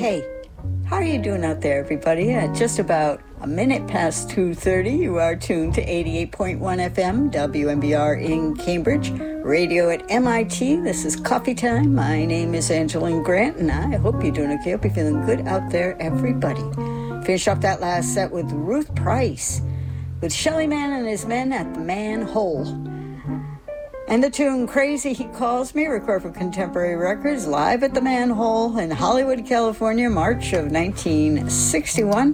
Hey, how are you doing out there, everybody? At just about a minute past 2:30, you are tuned to 88.1 FM, WMBR in Cambridge, radio at MIT. This is Coffee Time. My name is Angeline Grant, and I hope you're doing okay. Hope you're feeling good out there, everybody. Finish off that last set with Ruth Price, with Shelly Man and his men at the Manhole. And the tune Crazy He Calls Me, recorded for Contemporary Records, live at the Manhole in Hollywood, California, March of 1961.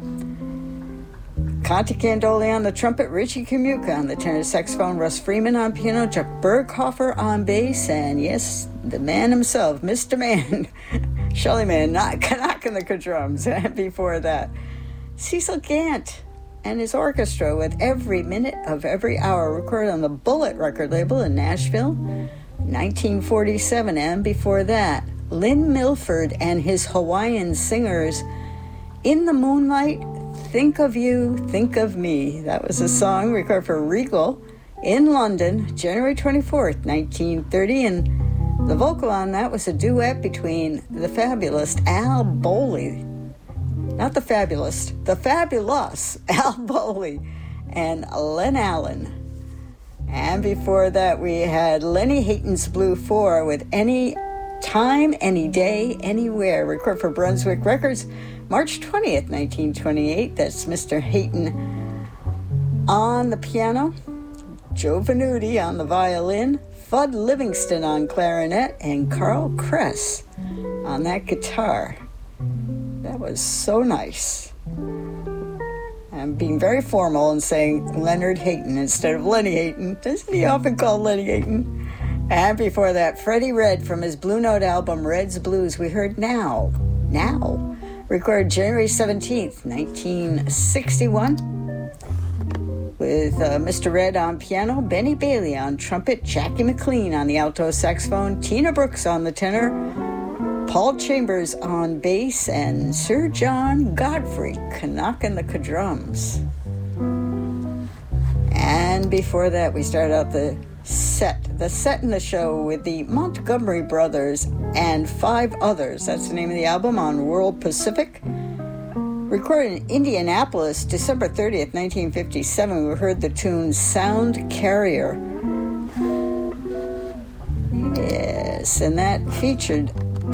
Conte Candoli on the trumpet, Richie Kamuka on the tenor saxophone, Russ Freeman on piano, Chuck Berghofer on bass, and yes, the man himself, Mr. Man, Shelly Man, knocking the drums. And before that, Cecil Gant and his orchestra with Every Minute of Every Hour, recorded on the Bullet record label in Nashville, 1947. And before that, Lynn Milford and his Hawaiian singers, In the Moonlight, Think of You, Think of Me. That was a song recorded for Regal in London, January 24th, 1930, and the vocal on that was a duet between the fabulous Al Bowley, not the fabulous, the fabulous Al Bowley and Len Allen. And before that, we had Lenny Hayton's Blue 4 with Any Time, Any Day, Anywhere, recorded for Brunswick Records, March 20th, 1928. That's Mr. Hayton on the piano, Joe Venuti on the violin, Fudd Livingston on clarinet, and Carl Kress on that guitar. That was so nice. I'm being very formal and saying Leonard Hayton instead of Lenny Hayton. Isn't he often called Lenny Hayton? And before that, Freddie Redd from his Blue Note album, Red's Blues. We heard Now, recorded January 17th, 1961. With Mr. Redd on piano, Benny Bailey on trumpet, Jackie McLean on the alto saxophone, Tina Brooks on the tenor, Paul Chambers on bass, and Sir John Godfrey knocking the drums. And before that, we started out the set in the show with the Montgomery Brothers and Five Others. That's the name of the album, on World Pacific. Recorded in Indianapolis, December 30th, 1957, we heard the tune Sound Carrier. Yes, and that featured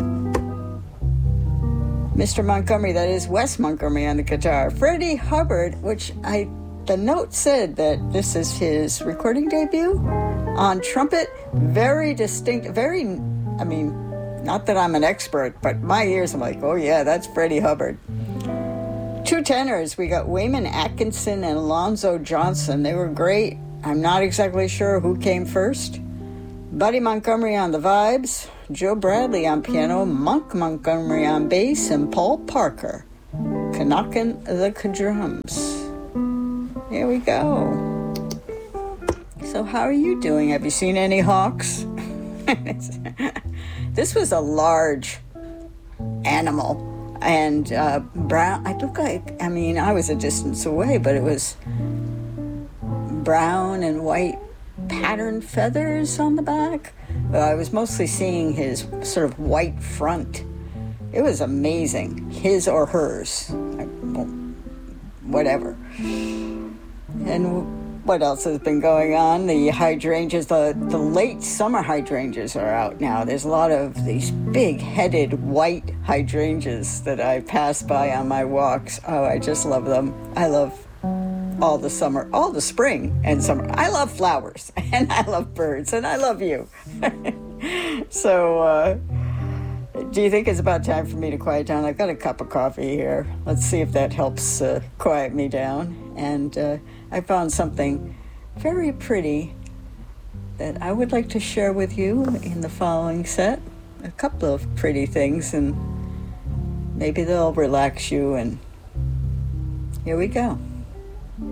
Mr. Montgomery, that is Wes Montgomery on the guitar. Freddie Hubbard, the note said that this is his recording debut, on trumpet, very distinct, not that I'm an expert, but my ears, I'm like, oh yeah, that's Freddie Hubbard. Two tenors, we got Wayman Atkinson and Alonzo Johnson. They were great. I'm not exactly sure who came first. Buddy Montgomery on the vibes, Joe Bradley on piano, Monk Montgomery on bass, and Paul Parker knocking the drums. Here we go. So how are you doing? Have you seen any hawks? This was a large animal, and brown. I was a distance away, but it was brown and white patterned feathers on the back. I was mostly seeing his sort of white front. It was amazing. His or hers. Whatever. And what else has been going on? The hydrangeas, the late summer hydrangeas are out now. There's a lot of these big-headed white hydrangeas that I pass by on my walks. Oh, I just love them. I love all the summer, all the spring and summer. I love flowers, and I love birds, and I love you. So, do you think it's about time for me to quiet down? I've got a cup of coffee here. Let's see if that helps quiet me down. And I found something very pretty that I would like to share with you in the following set. A couple of pretty things, and maybe they'll relax you. And here we go.